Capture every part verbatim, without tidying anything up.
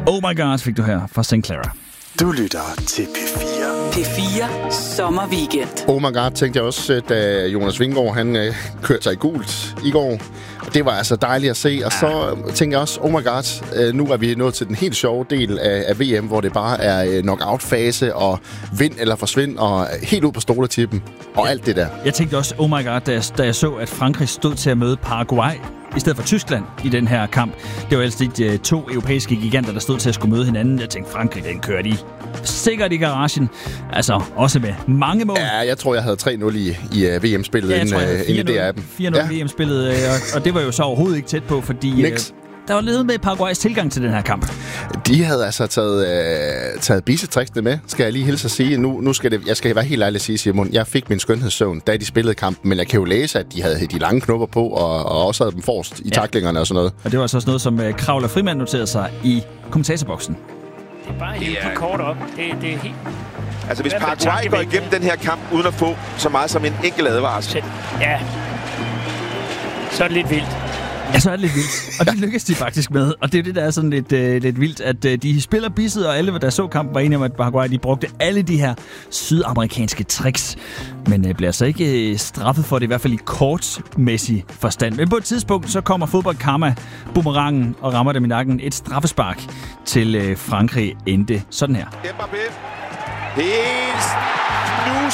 Oh My God fik du her fra Saint Clara. Du lytter til P fire. P fire Sommerweekend. Oh my God, tænkte jeg også, da Jonas Vingegaard, han øh, kørte sig i gult i går. Og det var altså dejligt at se. Og så tænkte jeg også, oh my God, øh, nu er vi nået til den helt sjove del af, af V M, hvor det bare er øh, knockout-fase og vind eller forsvind og helt ud på stoletippen og alt det der. Jeg tænkte også, oh my God, da jeg, da jeg så, at Frankrig stod til at møde Paraguay i stedet for Tyskland i den her kamp. Det var altså de to europæiske giganter, der stod til at skulle møde hinanden. Jeg tænkte, Frankrig, den kører de sikkert i garagen. Altså, også med mange mål. Ja, jeg tror, jeg havde tre nul i, i uh, V M-spillet, ja, inden, uh, inden det er dem. fire nul ja. V M-spillet, og, og det var jo så overhovedet ikke tæt på, fordi Nix. Øh, der var lidt med Paraguays tilgang til den her kamp. De havde altså taget, øh, taget bisetriksene med, skal jeg lige hilse at sige. Nu, nu skal det, jeg skal være helt ærlig at sige, Simon, jeg fik min skønhedssøvn, da de spillede kampen, men jeg kan jo læse, at de havde de lange knopper på, og, og også havde dem forrest i ja. taklingerne og sådan noget. Og det var altså også noget, som uh, Kravler Frimand noterede sig i kommentatorboksen. Det er bare helt yeah. for kort op. Det, det er helt... Altså, hvis Paraguay går igennem den her kamp, uden at få så meget som en enkelt advarsel. Ja. Så er det lidt vildt. Ja, så er det lidt vildt. Og det lykkes de faktisk med. Og det er det, der er sådan lidt, øh, lidt vildt, at øh, de spiller bisset, og alle, der så kampen, var enige om, at Paraguay de brugte alle de her sydamerikanske tricks. Men øh, bliver så ikke øh, straffet for det, i hvert fald i kortmæssig forstand. Men på et tidspunkt, så kommer fodboldkarma boomerangen og rammer dem i nakken. Et straffespark til øh, Frankrig endte sådan her. Mbappé. Helt knus.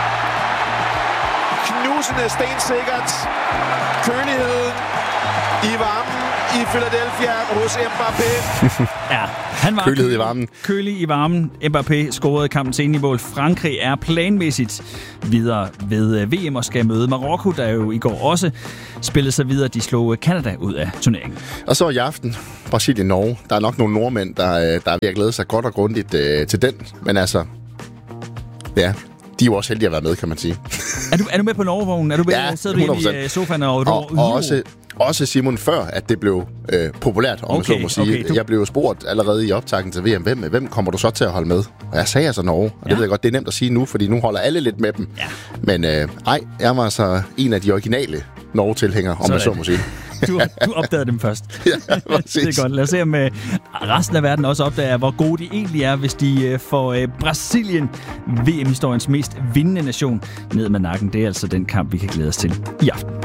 Knusende stensikkert. Køligheden i varmen i Philadelphia hos Mbappé. Ja, han var kølighed i varmen. Kølig i varmen. Mbappé scorede kampens enige mål. Frankrig er planmæssigt videre ved V M og skal møde Marokko, der jo i går også spillede sig videre. De slog Canada ud af turneringen. Og så i aften, Brasilien-Norge. Der er nok nogle nordmænd, der, der vil glæde sig godt og grundigt øh, til den. Men altså, ja, de er jo også heldige at være med, kan man sige. Er du, er du med på Norge-vognen? Er du med, ja, sidder du inde i sofaen og... Og, og også, også Simon, før at det blev øh, populært, om okay, man så må sige. Okay, du... Jeg blev jo spurgt allerede i optakten til V M, hvem, hvem kommer du så til at holde med? Og jeg sagde altså Norge, og ja. det ved jeg godt, det er nemt at sige nu, fordi nu holder alle lidt med dem. Ja. Men øh, ej, jeg var altså en af de originale Norge-tilhængere, om man så må sige. Du, du opdagede dem først. Ja, det er godt. Lad os se, om uh, resten af verden også opdager, hvor gode de egentlig er, hvis de uh, får uh, Brasilien, V M-historiens mest vindende nation, ned med nakken. Det er altså den kamp, vi kan glæde os til i aften.